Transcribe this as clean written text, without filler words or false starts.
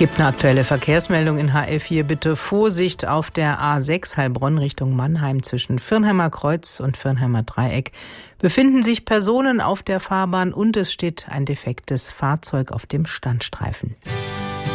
Gibt eine aktuelle Verkehrsmeldung in HR4. Bitte Vorsicht auf der A6 Heilbronn Richtung Mannheim zwischen Firnheimer Kreuz und Firnheimer Dreieck. Befinden sich Personen auf der Fahrbahn und es steht ein defektes Fahrzeug auf dem Standstreifen.